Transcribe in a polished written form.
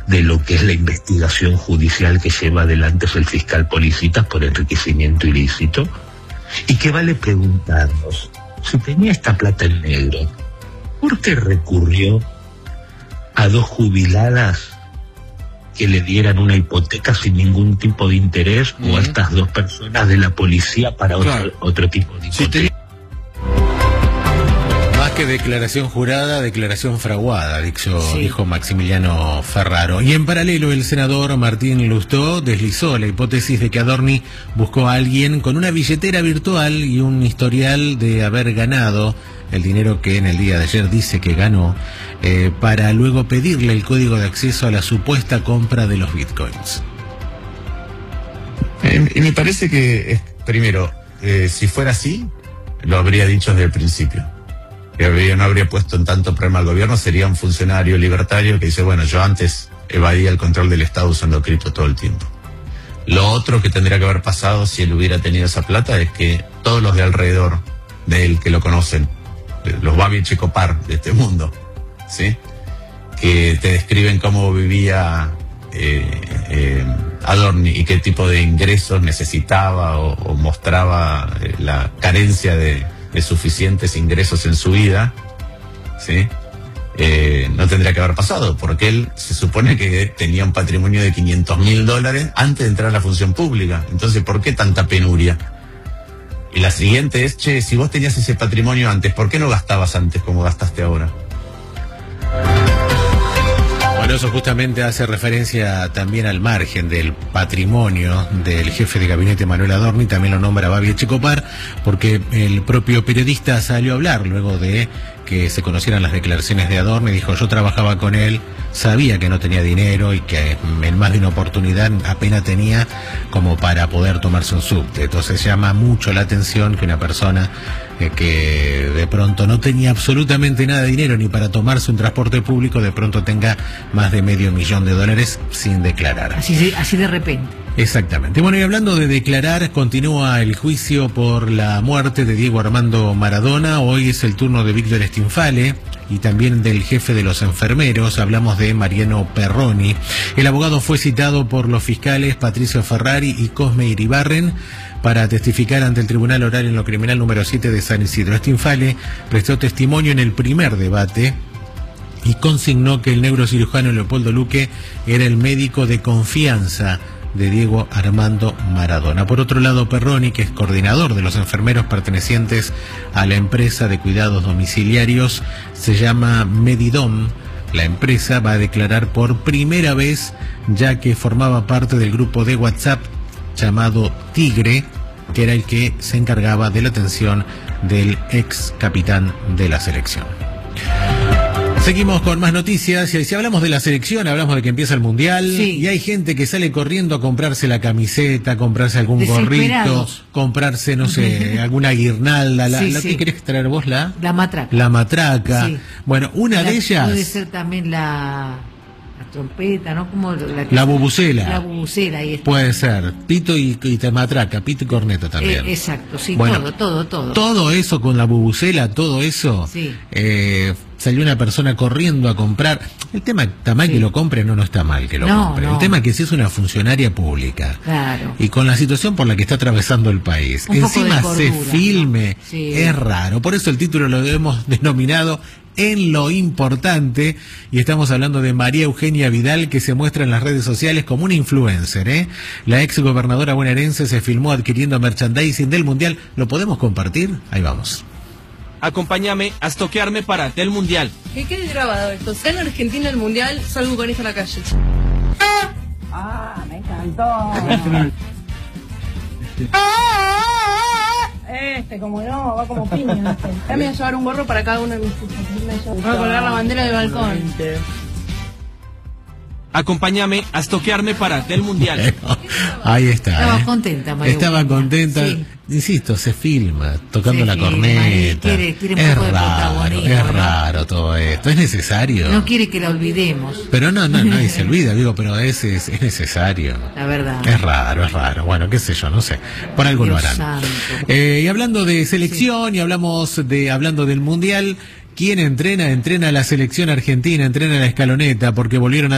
de lo que es la investigación judicial que lleva adelante el fiscal Policitas por enriquecimiento ilícito, y que vale preguntarnos, si tenía esta plata en negro, ¿por qué recurrió a 2 jubiladas que le dieran una hipoteca sin ningún tipo de interés, o a estas 2 personas de la policía para otro tipo de hipoteca? Más que declaración jurada, declaración fraguada, dijo Maximiliano Ferraro. Y en paralelo, el senador Martín Lustó deslizó la hipótesis de que Adorni buscó a alguien con una billetera virtual y un historial de haber ganado el dinero que en el día de ayer dice que ganó, para luego pedirle el código de acceso a la supuesta compra de los bitcoins. Y me parece que, primero, si fuera así, lo habría dicho desde el principio. Que no habría puesto en tanto problema al gobierno, sería un funcionario libertario que dice, bueno, yo antes evadía el control del Estado usando cripto todo el tiempo. Lo otro que tendría que haber pasado si él hubiera tenido esa plata es que todos los de alrededor de él que lo conocen, los Babi Checopar de este mundo, ¿sí?, que te describen cómo vivía Adorni y qué tipo de ingresos necesitaba o mostraba la carencia de suficientes ingresos en su vida, ¿sí?, no tendría que haber pasado, porque él se supone que tenía un patrimonio de $500.000 antes de entrar a la función pública. Entonces, ¿por qué tanta penuria? Y la siguiente es, si vos tenías ese patrimonio antes, ¿por qué no gastabas antes como gastaste ahora? Bueno, eso justamente hace referencia también al margen del patrimonio del jefe de gabinete Manuel Adorni, también lo nombra Babi Checopar, porque el propio periodista salió a hablar luego de que se conocieran las declaraciones de Adorni. Dijo, yo trabajaba con él, sabía que no tenía dinero y que en más de una oportunidad apenas tenía como para poder tomarse un subte. Entonces llama mucho la atención que una persona que de pronto no tenía absolutamente nada de dinero ni para tomarse un transporte público, de pronto tenga más de $500.000 sin declarar. Así de repente. Exactamente. Bueno, y hablando de declarar, continúa el juicio por la muerte de Diego Armando Maradona. Hoy es el turno de Víctor Stinfale y también del jefe de los enfermeros. Hablamos de Mariano Perroni. El abogado fue citado por los fiscales Patricio Ferrari y Cosme Iribarren para testificar ante el Tribunal Oral en lo Criminal número 7 de San Isidro. Stinfale prestó testimonio en el primer debate y consignó que el neurocirujano Leopoldo Luque era el médico de confianza de Diego Armando Maradona. Por otro lado, Perroni, que es coordinador de los enfermeros pertenecientes a la empresa de cuidados domiciliarios, se llama Medidom. La empresa va a declarar por primera vez, ya que formaba parte del grupo de WhatsApp llamado Tigre, que era el que se encargaba de la atención del ex capitán de la selección. Seguimos con más noticias, y si hablamos de la selección, hablamos de que empieza el Mundial, y hay gente que sale corriendo a comprarse la camiseta, comprarse algún gorrito, comprarse, no sé, alguna guirnalda, ¿qué querés traer vos? La matraca. La matraca. Sí. Bueno, una de ellas... Puede ser también la trompeta, ¿no? Como la bubucela. La bubucela, ahí está. Puede ser. Pito y matraca, pito y corneta también. Exacto, sí, bueno, todo. Todo eso con la bubucela, todo eso. Sí. Salió una persona corriendo a comprar. El tema está mal que lo compre, no está mal que lo compre. El tema es que si es una funcionaria pública, claro, y con la situación por la que está atravesando el país, encima se filme, ¿no? Es raro. Por eso el título lo hemos denominado En lo Importante, y estamos hablando de María Eugenia Vidal, que se muestra en las redes sociales como una influencer, La ex gobernadora bonaerense se filmó adquiriendo merchandising del Mundial. ¿Lo podemos compartir? Ahí vamos. Acompáñame a estoquearme para el Mundial. ¿Qué quede grabado esto? En Argentina el Mundial, salgo con esto a la calle. ¡Ah, me encantó! Como no, va como piña. Ya me voy a llevar un gorro para cada uno de mis hijos. Voy a colgar la bandera del balcón. Acompáñame a estoquearme para el Mundial. Ahí está. Estaba contenta, María. Estaba contenta. Sí. Insisto, se filma tocando la corneta. Quiere es raro todo esto. ¿Es necesario? No quiere que la olvidemos. Pero nadie se olvida, digo, pero es necesario. La verdad. Es raro. Bueno, qué sé yo, no sé. Por algo lo harán. Y hablando de selección, y hablando del Mundial, ¿quién entrena? Entrena a la selección argentina, entrena a la Escaloneta, porque volvieron a